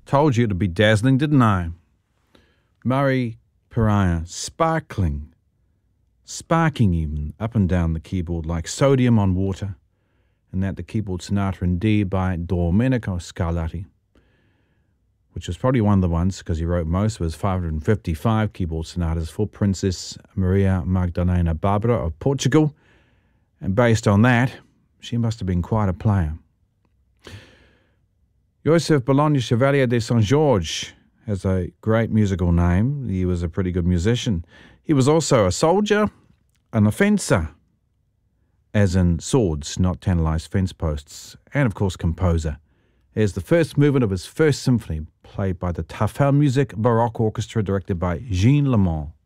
Told you it'd be dazzling, didn't I? Murray Pariah, sparking even up and down the keyboard like sodium on water, and that the keyboard sonata in D by Domenico Scarlatti, which was probably one of the ones because he wrote most of his 555 keyboard sonatas for Princess Maria Magdalena Barbara of Portugal, and based on that, she must have been quite a player. Joseph Bologna Chevalier de Saint-Georges has a great musical name. He was a pretty good musician. He was also a soldier, an offencer, as in swords, not tantalized fence posts, and of course composer. Here's the first movement of his first symphony, played by the Tafel Music Baroque Orchestra, directed by Jean Lemond.